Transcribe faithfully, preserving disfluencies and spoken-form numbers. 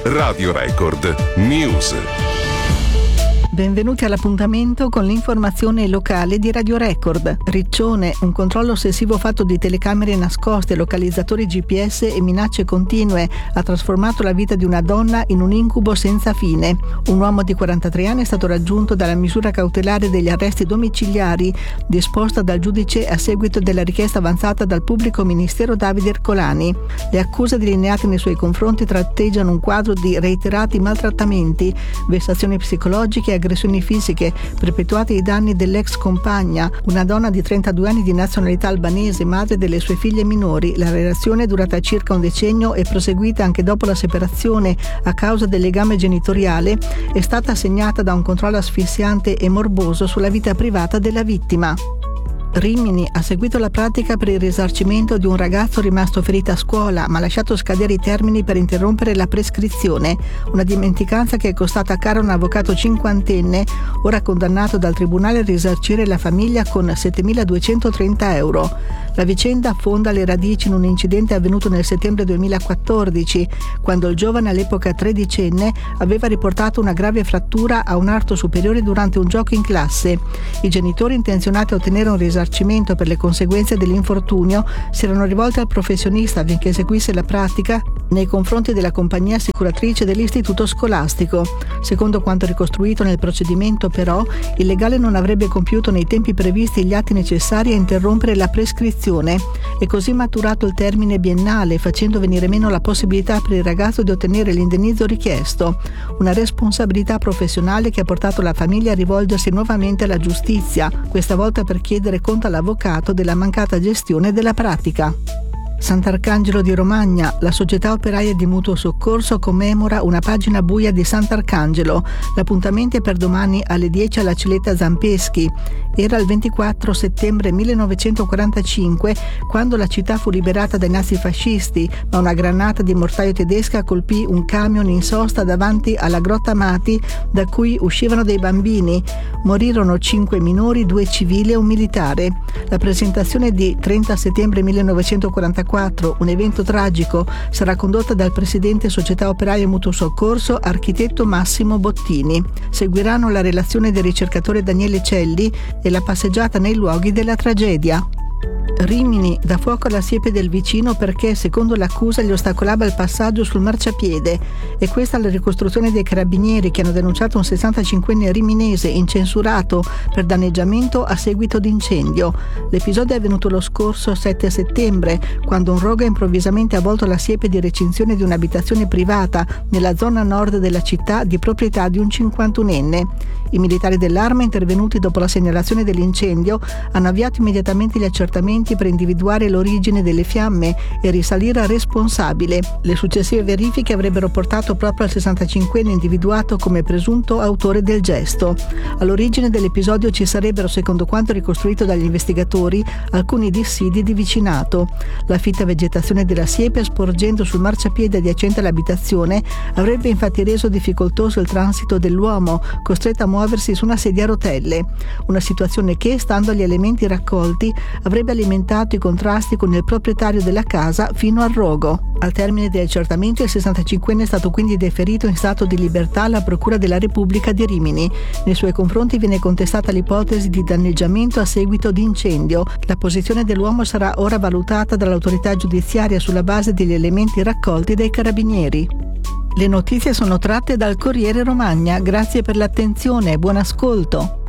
Radio Record News. Benvenuti all'appuntamento con l'informazione locale di Radio Record. Riccione, un controllo ossessivo fatto di telecamere nascoste, localizzatori G P S e minacce continue ha trasformato la vita di una donna in un incubo senza fine. Un uomo di quarantatré anni è stato raggiunto dalla misura cautelare degli arresti domiciliari disposta dal giudice a seguito della richiesta avanzata dal pubblico ministero Davide Ercolani. Le accuse delineate nei suoi confronti tratteggiano un quadro di reiterati maltrattamenti, vessazioni psicologiche e aggressioni fisiche perpetuate ai danni dell'ex compagna, una donna di trentadue anni di nazionalità albanese, madre delle sue figlie minori. La relazione è durata circa un decennio e proseguita anche dopo la separazione a causa del legame genitoriale, è stata segnata da un controllo asfissiante e morboso sulla vita privata della vittima. Rimini ha seguito la pratica per il risarcimento di un ragazzo rimasto ferito a scuola ma ha lasciato scadere i termini per interrompere la prescrizione, una dimenticanza che è costata cara a un avvocato cinquantenne, ora condannato dal tribunale a risarcire la famiglia con settemiladuecentotrenta euro. La vicenda affonda le radici in un incidente avvenuto nel settembre duemilaquattordici, quando il giovane, all'epoca tredicenne, aveva riportato una grave frattura a un arto superiore durante un gioco in classe. I genitori, intenzionati a ottenere un risarcimento per le conseguenze dell'infortunio, si erano rivolti al professionista affinché eseguisse la pratica nei confronti della compagnia assicuratrice dell'istituto scolastico. Secondo quanto ricostruito nel procedimento, però, il legale non avrebbe compiuto nei tempi previsti gli atti necessari a interrompere la prescrizione e così maturato il termine biennale, facendo venire meno la possibilità per il ragazzo di ottenere l'indennizzo richiesto. Una responsabilità professionale che ha portato la famiglia a rivolgersi nuovamente alla giustizia, questa volta per chiedere conto all'avvocato della mancata gestione della pratica. Sant'Arcangelo di Romagna, la società operaia di mutuo soccorso commemora una pagina buia di Sant'Arcangelo. L'appuntamento è per domani alle dieci alla Ciletta Zampeschi. Era il ventiquattro settembre millenovecentoquarantacinque quando la città fu liberata dai nazifascisti, ma una granata di mortaio tedesca colpì un camion in sosta davanti alla Grotta Amati da cui uscivano dei bambini. Morirono cinque minori, due civili e un militare. La presentazione di trenta settembre millenovecentoquarantaquattro, un evento tragico, sarà condotta dal presidente Società Operaia Mutuo Soccorso, architetto Massimo Bottini. Seguiranno la relazione del ricercatore Daniele Celli e la passeggiata nei luoghi della tragedia. Rimini, da fuoco alla siepe del vicino perché, secondo l'accusa, gli ostacolava il passaggio sul marciapiede. E questa è la ricostruzione dei carabinieri che hanno denunciato un sessantacinquenne riminese incensurato per danneggiamento a seguito di incendio. L'episodio è avvenuto lo scorso sette settembre, quando un rogo ha improvvisamente avvolto la siepe di recinzione di un'abitazione privata nella zona nord della città di proprietà di un cinquantunenne. I militari dell'Arma, intervenuti dopo la segnalazione dell'incendio, hanno avviato immediatamente gli accertamenti per individuare l'origine delle fiamme e risalire al responsabile. Le successive verifiche avrebbero portato proprio al sessantacinquenne individuato come presunto autore del gesto. All'origine dell'episodio ci sarebbero, secondo quanto ricostruito dagli investigatori, alcuni dissidi di vicinato. La fitta vegetazione della siepe, sporgendo sul marciapiede adiacente all'abitazione, avrebbe infatti reso difficoltoso il transito dell'uomo, costretto a muoversi su una sedia a rotelle. Una situazione che, stando agli elementi raccolti, avrebbe alimentato i contrasti con il proprietario della casa fino al rogo. Al termine degli accertamenti, il sessantacinquenne è stato quindi deferito in stato di libertà alla Procura della Repubblica di Rimini. Nei suoi confronti viene contestata l'ipotesi di danneggiamento a seguito di incendio. La posizione dell'uomo sarà ora valutata dall'autorità giudiziaria sulla base degli elementi raccolti dai carabinieri. Le notizie sono tratte dal Corriere Romagna. Grazie per l'attenzione e buon ascolto.